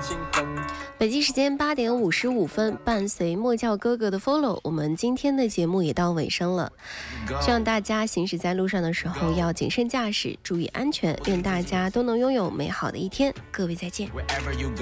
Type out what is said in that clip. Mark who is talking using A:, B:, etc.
A: 北京时间8点55分，伴随莫教哥哥的 follow， 我们今天的节目也到尾声了。希望大家行驶在路上的时候要谨慎驾驶，注意安全，愿大家都能拥有美好的一天。各位再见。